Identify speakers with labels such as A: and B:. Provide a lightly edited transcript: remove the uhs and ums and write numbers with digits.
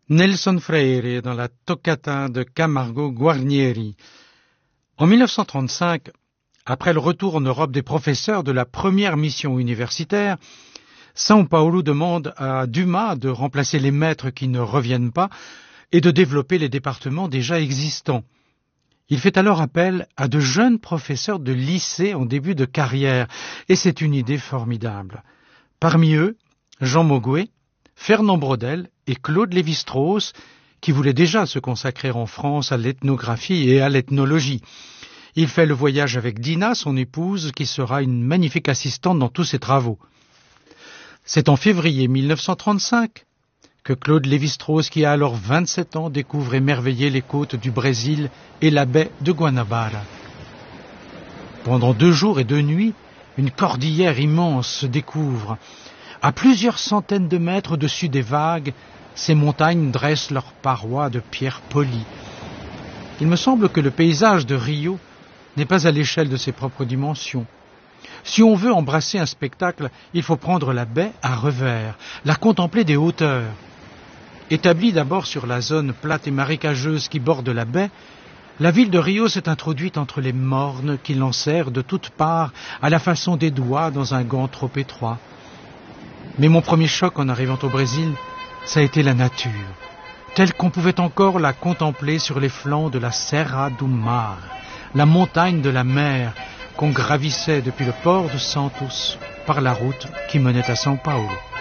A: Nelson Freire dans la toccata de Camargo Guarnieri. En 1935, après le retour en Europe des professeurs de la première mission universitaire, São Paulo demande à Dumas de remplacer les maîtres qui ne reviennent pas et de développer les départements déjà existants. Il fait alors appel à de jeunes professeurs de lycée en début de carrière, et c'est une idée formidable. Parmi eux, Jean Mogoué, Fernand Braudel et Claude Lévi-Strauss, qui voulaient déjà se consacrer en France à l'ethnographie et à l'ethnologie. Il fait le voyage avec Dina, son épouse, qui sera une magnifique assistante dans tous ses travaux. C'est en février 1935 que Claude Lévi-Strauss, qui a alors 27 ans, découvre émerveillé les côtes du Brésil et la baie de Guanabara. Pendant 2 jours et 2 nuits, une cordillère immense se découvre. À plusieurs centaines de mètres au-dessus des vagues, ces montagnes dressent leurs parois de pierre polie. Il me semble que le paysage de Rio n'est pas à l'échelle de ses propres dimensions. Si on veut embrasser un spectacle, il faut prendre la baie à revers, la contempler des hauteurs. Établie d'abord sur la zone plate et marécageuse qui borde la baie, la ville de Rio s'est introduite entre les mornes qui l'enserrent de toutes parts à la façon des doigts dans un gant trop étroit. Mais mon premier choc en arrivant au Brésil, ça a été la nature, telle qu'on pouvait encore la contempler sur les flancs de la Serra do Mar, la montagne de la mer qu'on gravissait depuis le port de Santos par la route qui menait à São Paulo.